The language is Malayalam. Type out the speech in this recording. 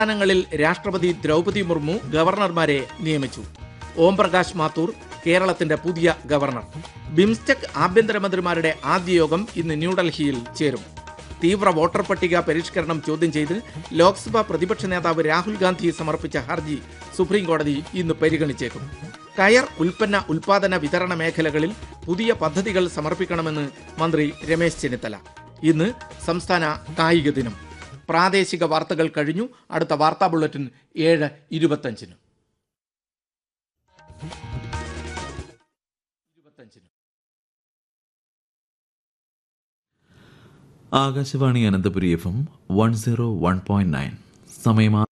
സംസ്ഥാനങ്ങളിൽ രാഷ്ട്രപതി ദ്രൗപദി മുർമു ഗവർണർമാരെ നിയമിച്ചു. ഓം പ്രകാശ് മാത്തൂർ കേരളത്തിന്റെ പുതിയ ഗവർണർ. ബിംസ്റ്റെക് ആഭ്യന്തരമന്ത്രിമാരുടെ ആദ്യ യോഗം ഇന്ന് ന്യൂഡൽഹിയിൽ ചേരും. തീവ്ര വോട്ടർ പട്ടിക പരിഷ്കരണം ചോദ്യം ചെയ്ത് ലോക്സഭാ പ്രതിപക്ഷ നേതാവ് രാഹുൽ ഗാന്ധി സമർപ്പിച്ച ഹർജി സുപ്രീംകോടതി ഇന്ന് പരിഗണിച്ചേക്കും. കയർ ഉൽപ്പന്ന ഉൽപാദന വിതരണ മേഖലകളിൽ പുതിയ പദ്ധതികൾ സമർപ്പിക്കണമെന്ന് മന്ത്രി രമേശ് ചെന്നിത്തല. ഇന്ന് സംസ്ഥാന കായിക ദിനം. പ്രാദേശിക വാർത്തകൾ കഴിഞ്ഞു. അടുത്ത വാർത്താ ബുള്ളറ്റിൻ 7:25. ആകാശവാണി അനന്തപുരി FM 101.9 സമയം